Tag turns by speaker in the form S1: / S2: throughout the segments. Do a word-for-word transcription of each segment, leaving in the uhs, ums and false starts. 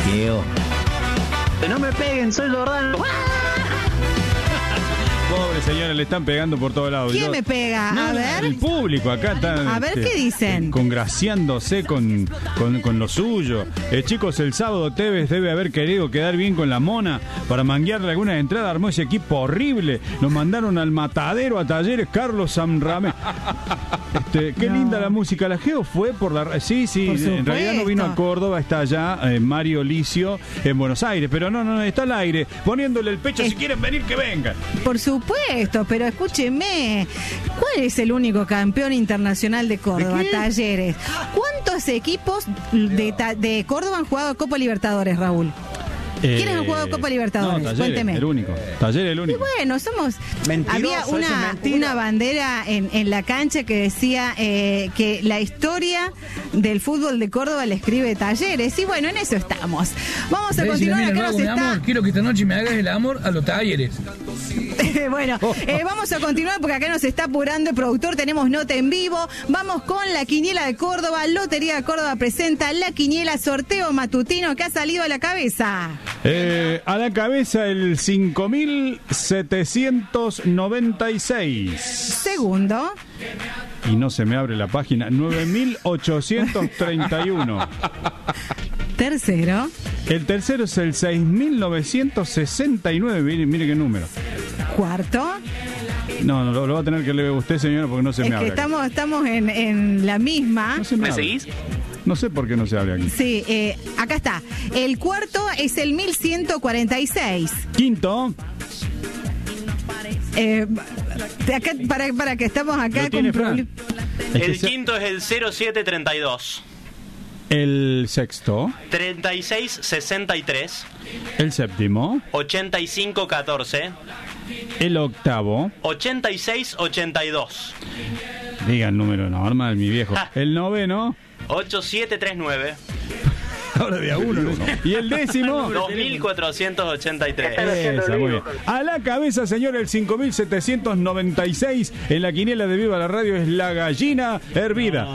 S1: Diego. Que no me peguen, soy Jordán.
S2: Pobre señora, le están pegando por todos lados.
S3: ¿Quién
S2: Yo,
S3: me pega?
S2: no,
S3: A ver.
S2: El público acá está.
S3: A ver,
S2: este,
S3: ¿qué dicen?
S2: Congraciándose con, con, con lo suyo. Eh, chicos, el sábado Tevez debe haber querido quedar bien con la Mona para manguearle algunas entradas. Armó ese equipo horrible. Nos mandaron al matadero a Talleres Carlos Samramé. Este, qué no. linda la música. La Geo fue por la. Sí, sí,
S3: por
S2: en realidad no vino a Córdoba, está allá eh, Mario Licio en Buenos Aires. Pero no, no, está al aire, poniéndole el pecho. Es... si quieren venir, que vengan.
S3: Por supuesto, pero escúcheme, ¿cuál es el único campeón internacional de Córdoba? ¿De Talleres. ¿Cuántos equipos de, de Córdoba han jugado Copa Libertadores, Raúl? Eh, ¿Quiénes han jugado Copa Libertadores?
S2: No, Talleres,
S3: Cuénteme.
S2: El único. Talleres el único.
S3: Y bueno, somos.
S1: Mentiroso,
S3: había una, una bandera en, en la cancha que decía eh, que la historia del fútbol de Córdoba la escribe Talleres. Y bueno, en eso estamos. Vamos a continuar.
S4: Mira,
S3: acá
S4: Raúl,
S3: nos está...
S4: amor, quiero que esta noche me hagas el amor a los Talleres.
S3: Bueno, eh, vamos a continuar porque acá nos está apurando el productor. Tenemos nota en vivo. Vamos con la quiniela de Córdoba. Lotería de Córdoba presenta la quiniela sorteo matutino que ha salido a la cabeza.
S2: Eh, a la cabeza el cinco mil setecientos noventa y seis.
S3: Segundo.
S2: Y no se me abre la página. nueve mil ochocientos treinta y uno.
S3: Tercero.
S2: El tercero es el seis mil novecientos sesenta y nueve. Mire, mire qué número.
S3: Cuarto.
S2: No, no, lo, lo va a tener que leer usted, señora, porque no se
S3: es
S2: me
S3: que
S2: abre.
S3: Estamos, estamos en, en la misma.
S2: No se me,
S5: ¿Me seguís?
S2: No sé por qué no se abre aquí.
S3: Sí, eh, acá está. El cuarto es el mil ciento cuarenta y seis.
S2: Quinto.
S3: Eh, acá, para, para que estamos acá con problemas.
S5: El quinto es el cero siete treinta y dos.
S2: El sexto.
S5: treinta y seis sesenta y tres.
S2: El séptimo.
S5: ochenta y cinco catorce.
S2: El octavo.
S5: ochenta y seis ochenta y dos.
S2: Diga el número normal, mi viejo.
S5: Ah.
S2: El noveno.
S5: ochenta y siete treinta y nueve.
S2: Ahora de a uno, ¿no? Y el décimo.
S5: dos mil cuatrocientos ochenta y tres.
S2: Esa, muy bien. A la cabeza, señor, el cinco mil setecientos noventa y seis. En la quiniela de Viva la Radio es la gallina hervida.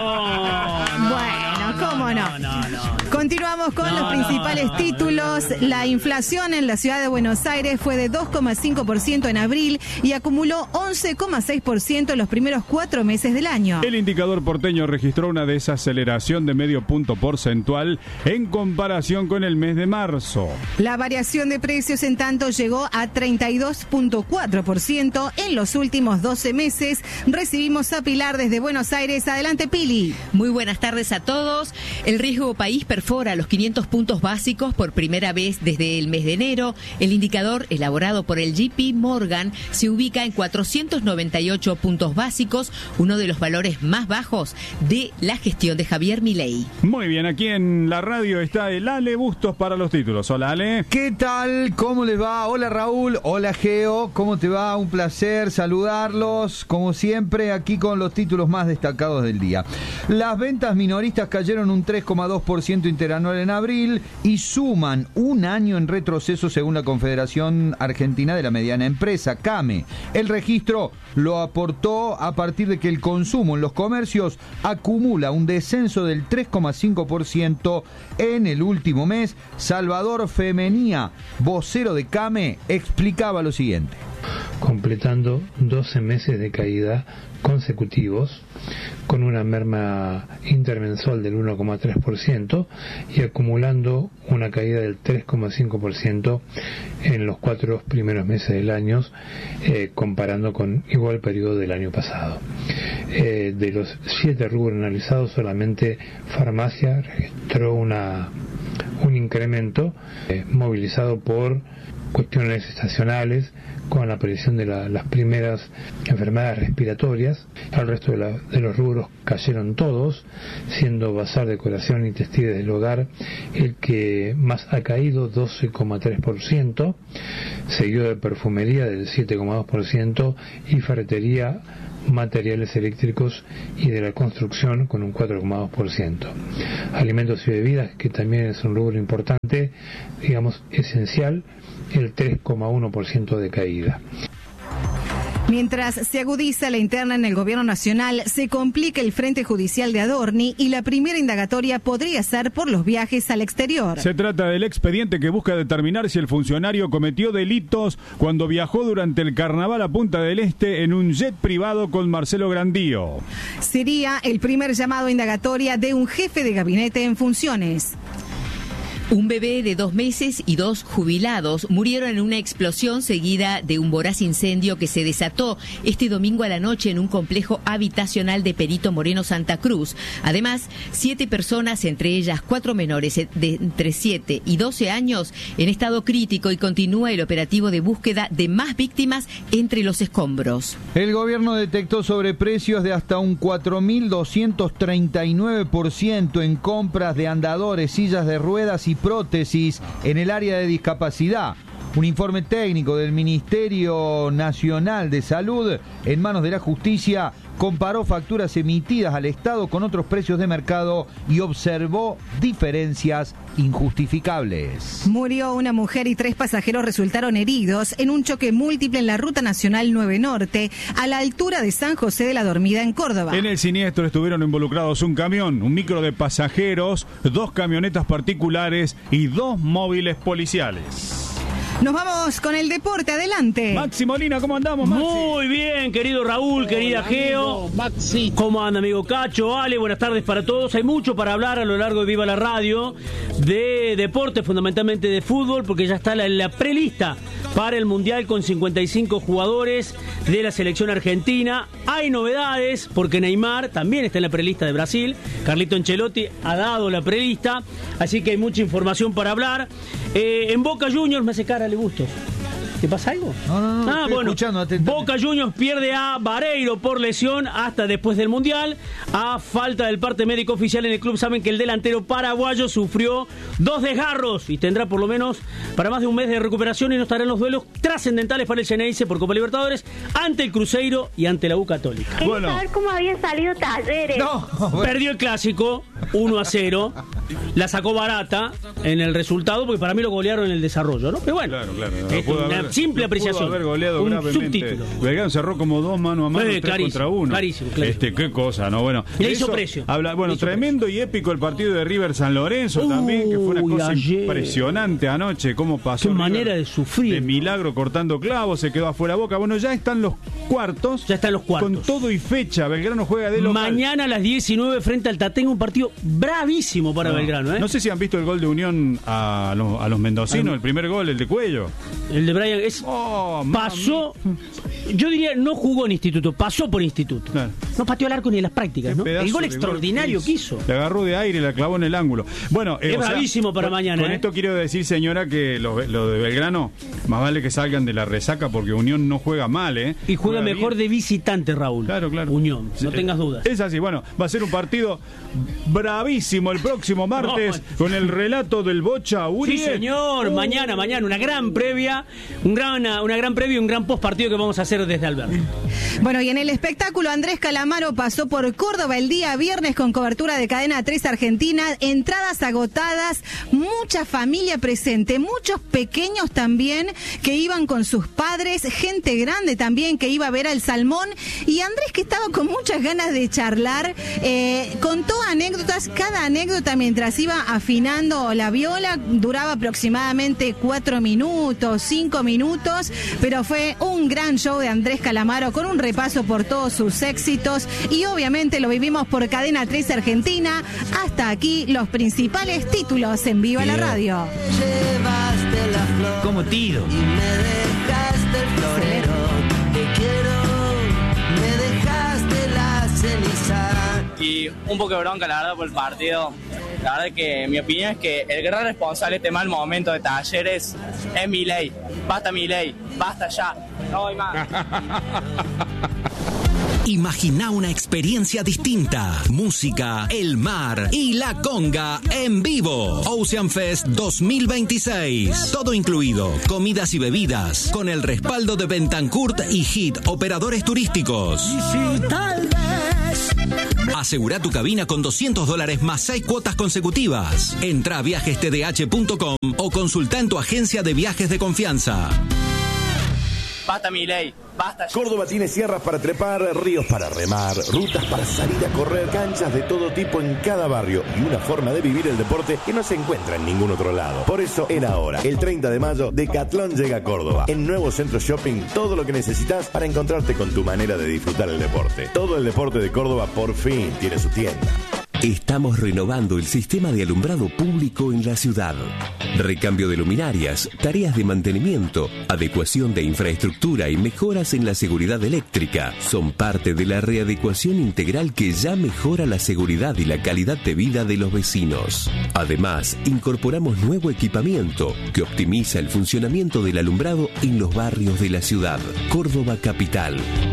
S3: No, no, bueno, ¿cómo no? no, no, no. Continuamos con no, los principales no, no, títulos. No, no, no. La inflación en la ciudad de Buenos Aires fue de dos coma cinco por ciento en abril y acumuló once coma seis por ciento en los primeros cuatro meses del año.
S2: El indicador porteño registró una desaceleración de medio punto porcentual en comparación con el mes de marzo.
S3: La variación de precios, en tanto, llegó a treinta y dos coma cuatro por ciento en los últimos doce meses. Recibimos a Pilar desde Buenos Aires. Adelante, Pili.
S6: Muy buenas tardes a todos. El riesgo país perfora los quinientos puntos básicos por primera vez desde el mes de enero. El indicador, elaborado por el J P Morgan, se ubica en cuatrocientos noventa y ocho puntos básicos, uno de los valores más bajos de la gestión de Javier Milei.
S2: Muy bien, aquí en la radio está el Ale Bustos para los títulos. Hola, Ale.
S7: ¿Qué tal? ¿Cómo les va? Hola, Raúl. Hola, Geo. ¿Cómo te va? Un placer saludarlos. Como siempre, aquí con los títulos más destacados del día. Las ventas minoristas cayeron un tres coma dos por ciento interanual en abril y suman un año en retroceso según la Confederación Argentina de la Mediana Empresa, CAME. El registro lo aportó a partir de que el consumo en los comercios acumula un descenso del tres coma cinco por ciento en el último mes. Salvador Femenía, vocero de CAME, explicaba lo siguiente.
S8: Completando doce meses de caída consecutivos, con una merma intermensual del uno coma tres por ciento y acumulando una caída del tres coma cinco por ciento en los cuatro primeros meses del año, eh, comparando con igual periodo del año pasado. Eh, de los siete rubros analizados, solamente farmacia registró una, un incremento eh, movilizado por cuestiones estacionales, con la aparición de la, las primeras enfermedades respiratorias. El resto de, la, de los rubros cayeron todos, siendo bazar, decoración y textiles del hogar el que más ha caído, doce coma tres por ciento, seguido de perfumería del siete coma dos por ciento y ferretería, materiales eléctricos y de la construcción con un cuatro coma dos por ciento. Alimentos y bebidas, que también es un rubro importante, digamos esencial, el tres coma uno por ciento de caída.
S3: Mientras se agudiza la interna en el gobierno nacional, se complica el frente judicial de Adorni y la primera indagatoria podría ser por los viajes al exterior.
S2: Se trata del expediente que busca determinar si el funcionario cometió delitos cuando viajó durante el carnaval a Punta del Este en un jet privado con Marcelo Grandío.
S3: Sería el primer llamado a indagatoria de un jefe de gabinete en funciones.
S6: Un bebé de dos meses y dos jubilados murieron en una explosión seguida de un voraz incendio que se desató este domingo a la noche en un complejo habitacional de Perito Moreno, Santa Cruz. Además, siete personas, entre ellas cuatro menores de entre siete y doce años, en estado crítico, y continúa el operativo de búsqueda de más víctimas entre los escombros.
S7: El gobierno detectó sobreprecios de hasta un cuatro mil doscientos treinta y nueve por ciento en compras de andadores, sillas de ruedas y prótesis en el área de discapacidad. Un informe técnico del Ministerio Nacional de Salud, en manos de la Justicia, comparó facturas emitidas al Estado con otros precios de mercado y observó diferencias injustificables.
S3: Murió una mujer y tres pasajeros resultaron heridos en un choque múltiple en la Ruta Nacional nueve Norte, a la altura de San José de la Dormida, en Córdoba.
S2: En el siniestro estuvieron involucrados un camión, un micro de pasajeros, dos camionetas particulares y dos móviles policiales.
S3: Nos vamos con el deporte, adelante.
S2: Maxi Molina, ¿cómo andamos, Maxi?
S9: Muy bien, querido Raúl,
S10: Hola,
S9: querida Geo.
S10: Maxi.
S9: ¿Cómo anda, amigo Cacho? Ale, buenas tardes para todos. Hay mucho para hablar a lo largo de Viva la Radio, de deporte, fundamentalmente de fútbol, porque ya está la, la prelista para el Mundial con cincuenta y cinco jugadores de la selección argentina. Hay novedades, porque Neymar también está en la prelista de Brasil. Carlito Ancelotti ha dado la prelista, así que hay mucha información para hablar. Eh, en Boca Juniors me hace cara, le gusto. ¿Te pasa algo?
S7: No, no, no.
S9: Ah,
S7: Estoy
S9: bueno.
S7: Escuchando atentamente.
S9: Boca Juniors pierde a Vareiro por lesión hasta después del Mundial. A falta del parte médico oficial en el club, saben que el delantero paraguayo sufrió dos desgarros y tendrá por lo menos para más de un mes de recuperación, y no estará en los duelos trascendentales para el Xeneize por Copa Libertadores ante el Cruzeiro y ante la U Católica.
S11: Quería
S2: Bueno.
S11: saber cómo habían salido Talleres.
S7: No, bueno.
S9: Perdió el clásico uno a cero. La sacó barata en el resultado, porque para mí lo golearon en el desarrollo, ¿no? Pero bueno,
S2: Claro, claro. No,
S9: es
S2: pudo
S9: una
S2: haber-
S9: simple
S2: no
S9: apreciación.
S2: Pudo haber goleado
S9: Un
S2: gravemente.
S9: subtítulo.
S2: Belgrano cerró como dos mano a mano,
S9: Sí,
S2: tres
S9: clarísimo,
S2: contra uno.
S9: clarísimo, claro.
S2: Este, qué cosa, ¿no? Bueno,
S9: Le
S2: de
S9: hizo
S2: eso
S9: precio.
S2: Habla, bueno,
S9: Le hizo
S2: tremendo y épico el partido de River San Lorenzo también, que fue una
S9: Uy,
S2: cosa
S9: ayer.
S2: impresionante anoche, cómo pasó.
S9: Qué
S2: River
S9: manera de sufrir.
S2: De milagro cortando clavos, se quedó afuera Boca. Bueno, ya están los cuartos.
S9: Ya están los cuartos.
S2: Con todo y fecha. Belgrano juega de local.
S9: Mañana a las diecinueve frente al Tatengo, un partido bravísimo para
S2: No.
S9: Belgrano, ¿eh?
S2: No sé si han visto el gol de Unión a los, a los mendocinos,
S9: Ah.
S2: el primer gol, el de Cuello.
S9: El de Brian es
S2: Oh,
S9: pasó, yo diría, no jugó en instituto, pasó por instituto.
S2: Claro.
S9: No pateó el arco ni en las prácticas,
S2: Qué
S9: ¿no?
S2: pedazo
S9: El gol
S2: de
S9: extraordinario que hizo.
S2: Le agarró de aire y la clavó en el ángulo. Bueno,
S9: Es
S2: o sea,
S9: bravísimo para
S2: con-
S9: mañana,
S2: Con
S9: ¿eh?
S2: esto quiero decir, señora, que lo, lo de Belgrano, más vale que salgan de la resaca, porque Unión no juega mal, ¿eh?
S9: Y juega mejor
S2: bien.
S9: de visitante, Raúl.
S2: Claro, claro.
S9: Unión, no
S2: Sí,
S9: tengas dudas.
S2: Es así, bueno, va a ser un partido bravísimo el próximo martes
S9: No.
S2: con el relato del Bocha Uribe.
S9: Sí, señor, mañana, mañana, una gran previa, un gran, una, una gran previa y un gran post partido que vamos a hacer desde Alberto.
S3: Bueno, y en el espectáculo, Andrés Calamaro pasó por Córdoba el día viernes con cobertura de Cadena tres Argentina, entradas agotadas, mucha familia presente, muchos pequeños también que iban con sus padres, gente grande también que iba a ver al Salmón, y Andrés, que estaba con muchas ganas de charlar, eh, contó anécdotas, cada anécdota mientras iba afinando la viola, duraba aproximadamente cuatro minutos, cinco minutos, pero fue un gran show de Andrés Calamaro con un repaso por todos sus éxitos, y obviamente lo vivimos por Cadena tres Argentina. Hasta aquí los principales títulos en Viva la Radio.
S1: Como tiro.
S12: Y un poco de bronca, la verdad, por el partido. La verdad que mi opinión es que el gran responsable de este mal momento de Talleres es Milei. Basta Milei, basta ya, no voy más.
S13: Imagina una experiencia distinta. Música, el mar y la conga en vivo. Ocean Fest dos mil veintiséis. Todo incluido. Comidas y bebidas. Con el respaldo de Bentancourt y Hit Operadores Turísticos. Asegura tu cabina con doscientos dólares más seis cuotas consecutivas. Entra a viajes t d h punto com o consulta en tu agencia de viajes de confianza.
S12: basta Milei, basta ya.
S10: Córdoba tiene sierras para trepar, ríos para remar, rutas para salir a correr, canchas de todo tipo en cada barrio y una forma de vivir el deporte que no se encuentra en ningún otro lado. Por eso era ahora, el treinta de mayo, Decathlon llega a Córdoba. En Nuevo Centro Shopping, todo lo que necesitas para encontrarte con tu manera de disfrutar el deporte. Todo el deporte de Córdoba por fin tiene su tienda.
S14: Estamos renovando el sistema de alumbrado público en la ciudad. Recambio de luminarias, tareas de mantenimiento, adecuación de infraestructura y mejoras en la seguridad eléctrica son parte de la readecuación integral que ya mejora la seguridad y la calidad de vida de los vecinos. Además, incorporamos nuevo equipamiento que optimiza el funcionamiento del alumbrado en los barrios de la ciudad. Córdoba Capital.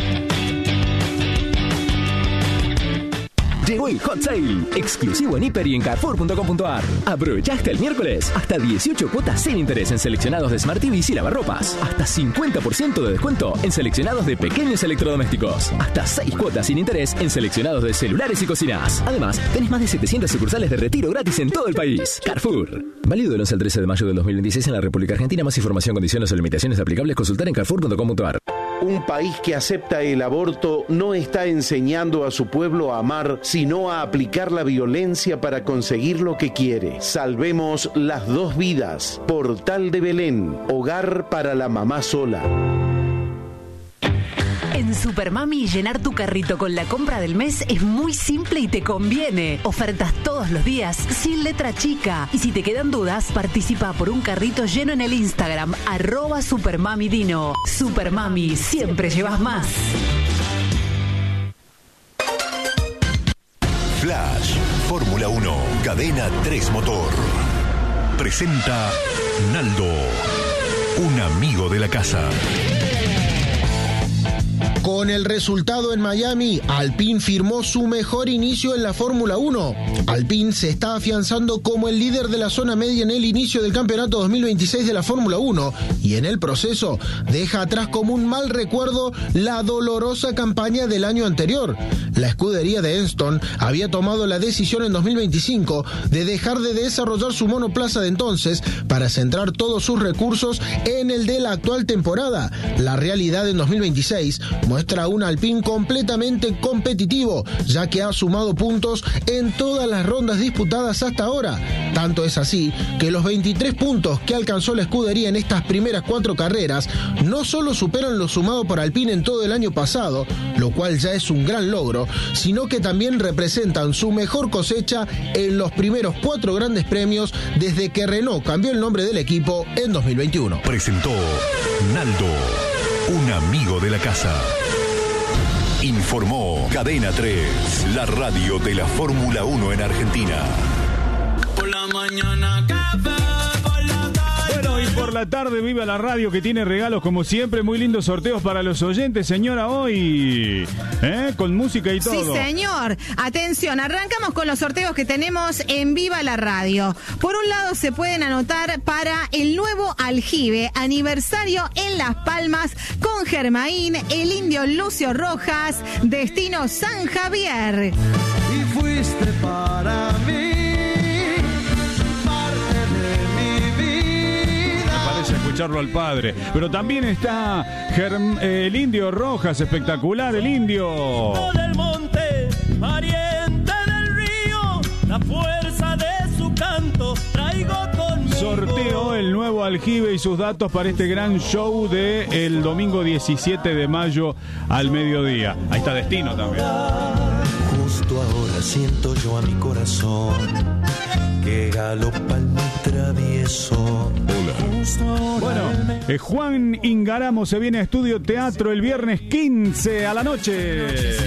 S15: Llegó el Hot Sale, exclusivo en Hiper y en Carrefour punto com punto ar. Aprovecha hasta el miércoles, hasta dieciocho cuotas sin interés en seleccionados de Smart T Vs y lavarropas. Hasta cincuenta por ciento de descuento en seleccionados de pequeños electrodomésticos. Hasta seis cuotas sin interés en seleccionados de celulares y cocinas. Además, tenés más de setecientas sucursales de retiro gratis en todo el país. Carrefour. Válido del once al trece de mayo del dos mil veintiséis en la República Argentina. Más información, condiciones o limitaciones aplicables, consultar en Carrefour punto com punto ar.
S16: Un país que acepta el aborto no está enseñando a su pueblo a amar, sino a aplicar la violencia para conseguir lo que quiere. Salvemos las dos vidas. Portal de Belén, hogar para la mamá sola.
S17: En Supermami, llenar tu carrito con la compra del mes es muy simple y te conviene. Ofertas todos los días, sin letra chica. Y si te quedan dudas, participa por un carrito lleno en el Instagram, arroba Supermamidino. Supermami, siempre llevas más.
S18: Flash, Fórmula uno, Cadena tres Motor. Presenta Naldo, un amigo de la casa.
S19: Con el resultado en Miami, Alpine firmó su mejor inicio en la Fórmula uno. Alpine se está afianzando como el líder de la zona media en el inicio del campeonato dos mil veintiséis de la Fórmula uno y en el proceso deja atrás como un mal recuerdo la dolorosa campaña del año anterior. La escudería de Enston había tomado la decisión en dos mil veinticinco de dejar de desarrollar su monoplaza de entonces para centrar todos sus recursos en el de la actual temporada. La realidad en dos mil veintiséis muestra un Alpine completamente competitivo, ya que ha sumado puntos en todas las rondas disputadas hasta ahora. Tanto es así que los veintitrés puntos que alcanzó la escudería en estas primeras cuatro carreras no solo superan lo sumado por Alpine en todo el año pasado, lo cual ya es un gran logro, sino que también representan su mejor cosecha en los primeros cuatro grandes premios desde que Renault cambió el nombre del equipo en dos mil veintiuno.
S18: Presentó Naldo, un amigo de la casa. Informó Cadena tres, la radio de la Fórmula uno en Argentina.
S1: Por la mañana café, por la tarde.
S2: Bueno, y por la tarde viva la radio que tiene regalos como siempre, muy lindos sorteos para los oyentes, señora, hoy, ¿eh? Con música y todo.
S3: Sí, señor. Atención, arrancamos con los sorteos que tenemos en Viva la Radio. Por un lado se pueden anotar para el nuevo aljibe, aniversario en Las Palmas con Germain, el indio Lucio Rojas, destino San Javier.
S1: Y fuiste para mí.
S2: Escucharlo al padre, pero también está Germ, eh, el indio Rojas, espectacular el indio
S1: del monte, pariente del río, la fuerza de su canto traigo conmigo.
S2: Sorteo el nuevo aljibe y sus datos para este gran show de el domingo diecisiete de mayo al mediodía. Ahí está destino también.
S20: Justo ahora siento yo a mi corazón que galopa el mi travieso.
S2: Hola. Bueno, eh, Juan Ingaramo se viene a Estudio Teatro el viernes quince a la noche.